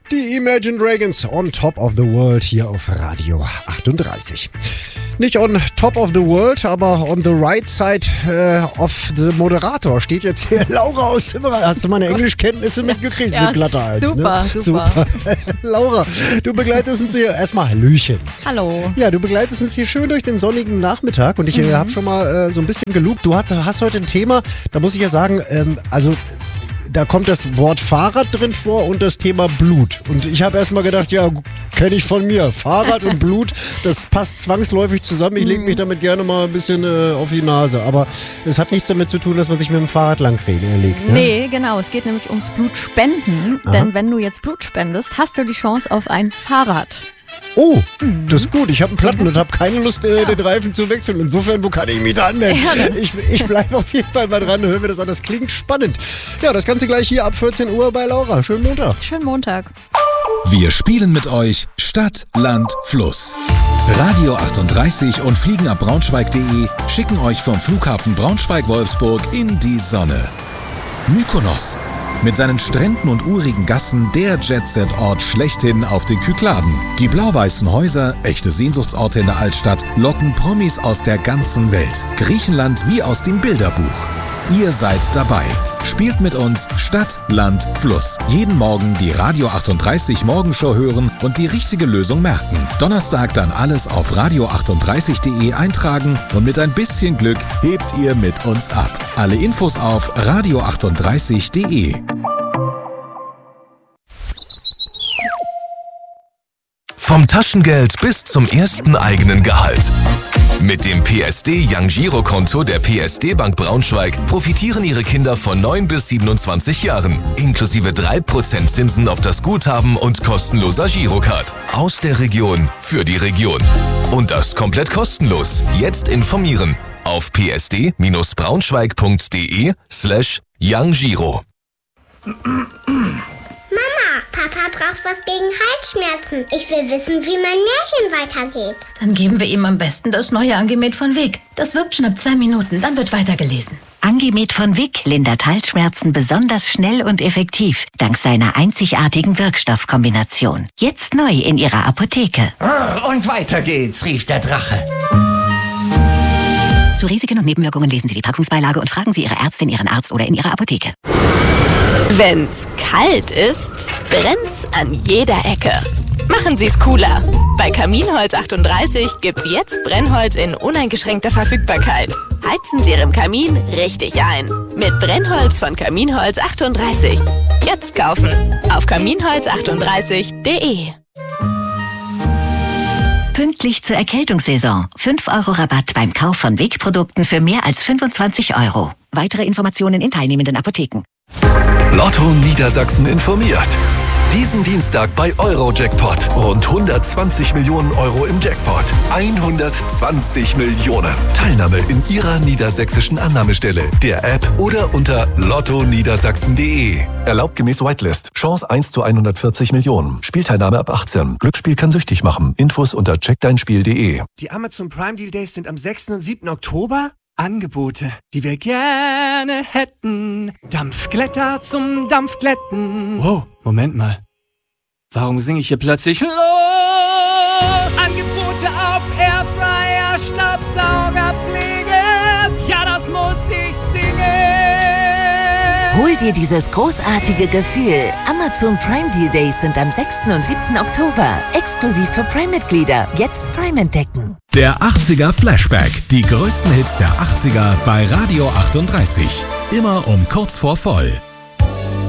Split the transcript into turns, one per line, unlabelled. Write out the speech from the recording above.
Die Imagine Dragons on Top of the World hier auf Radio 38. Nicht on top of the world, aber on the right side of the Moderator steht jetzt hier Laura aus Zimmermann. Hast du meine Englischkenntnisse mitgekriegt?
Ja,
Diese glatte Eins,
super,
ne?
super.
Laura, du begleitest uns hier erstmal Hallöchen.
Hallo.
Ja, du begleitest uns hier schön durch den sonnigen Nachmittag und ich habe schon mal so ein bisschen gelugt. Du hast heute ein Thema, da muss ich ja sagen, da kommt das Wort Fahrrad drin vor und das Thema Blut. Und ich habe erstmal gedacht, ja, kenne ich von mir. Fahrrad und Blut, das passt zwangsläufig zusammen. Ich lege mich damit gerne mal ein bisschen auf die Nase. Aber es hat nichts damit zu tun, dass man sich mit dem Fahrrad langlegt. Ne?
Nee, genau. Es geht nämlich ums Blutspenden.
Aha.
Denn wenn du jetzt Blut spendest, hast du die Chance auf ein Fahrrad.
Oh, das ist gut. Ich habe einen Platten und habe keine Lust, den Reifen zu wechseln. Insofern, wo kann ich mich da anmelden?
Ja,
ich bleibe auf jeden Fall mal dran, hören wir das an. Das klingt spannend. Ja, das Ganze gleich hier ab 14 Uhr bei Laura. Schönen Montag.
Schönen Montag.
Wir spielen mit euch Stadt, Land, Fluss. Radio 38 und fliegenabbraunschweig.de schicken euch vom Flughafen Braunschweig-Wolfsburg in die Sonne. Mykonos. Mit seinen Stränden und urigen Gassen der Jet-Set-Ort schlechthin auf den Kykladen. Die blau-weißen Häuser, echte Sehnsuchtsorte in der Altstadt, locken Promis aus der ganzen Welt. Griechenland wie aus dem Bilderbuch. Ihr seid dabei. Spielt mit uns Stadt, Land, Fluss. Jeden Morgen die Radio 38 Morgenshow hören und die richtige Lösung merken. Donnerstag dann alles auf radio38.de eintragen und mit ein bisschen Glück hebt ihr mit uns ab. Alle Infos auf radio38.de.
Vom Taschengeld bis zum ersten eigenen Gehalt. Mit dem PSD Young Giro Konto der PSD Bank Braunschweig profitieren Ihre Kinder von 9 bis 27 Jahren. Inklusive 3% Zinsen auf das Guthaben und kostenloser Girocard. Aus der Region für die Region. Und das komplett kostenlos. Jetzt informieren auf psd-braunschweig.de/YoungGiro.
Papa braucht was gegen Halsschmerzen. Ich will wissen, wie mein Märchen weitergeht.
Dann geben wir ihm am besten das neue Angemet von Vic. Das wirkt schon ab 2 Minuten, dann wird weitergelesen.
Angemet von Vic lindert Halsschmerzen besonders schnell und effektiv, dank seiner einzigartigen Wirkstoffkombination. Jetzt neu in Ihrer Apotheke.
Und weiter geht's, rief der Drache.
Zu Risiken und Nebenwirkungen lesen Sie die Packungsbeilage und fragen Sie Ihre Ärztin, Ihren Arzt oder in Ihrer Apotheke.
Wenn's kalt ist, brennt's an jeder Ecke. Machen Sie's cooler. Bei Kaminholz 38 gibt's jetzt Brennholz in uneingeschränkter Verfügbarkeit. Heizen Sie Ihren Kamin richtig ein. Mit Brennholz von Kaminholz 38. Jetzt kaufen auf kaminholz38.de.
Pünktlich zur Erkältungssaison. 5 € Rabatt beim Kauf von Vic-Produkten für mehr als 25 €. Weitere Informationen in teilnehmenden Apotheken.
Lotto Niedersachsen informiert. Diesen Dienstag bei Eurojackpot. Rund 120 Millionen € im Jackpot. 120 Millionen. Teilnahme in Ihrer niedersächsischen Annahmestelle, der App oder unter lottoniedersachsen.de. Erlaubt gemäß Whitelist. Chance 1 zu 140 Millionen. Spielteilnahme ab 18. Glücksspiel kann süchtig machen. Infos unter checkdeinspiel.de.
Die Amazon Prime Deal Days sind am 6. und 7. Oktober. Angebote, die wir gerne hätten. Dampfglätter zum Dampfglätten. Wow, Moment mal. Warum singe ich hier plötzlich los? Angebote auf Airfryer, Staubsaugerpflege. Ja, das muss ich singen.
Hol dir dieses großartige Gefühl. Amazon Prime Deal Days sind am 6. und 7. Oktober. Exklusiv für Prime-Mitglieder. Jetzt Prime entdecken.
Der 80er Flashback. Die größten Hits der 80er bei Radio 38. Immer um kurz vor voll.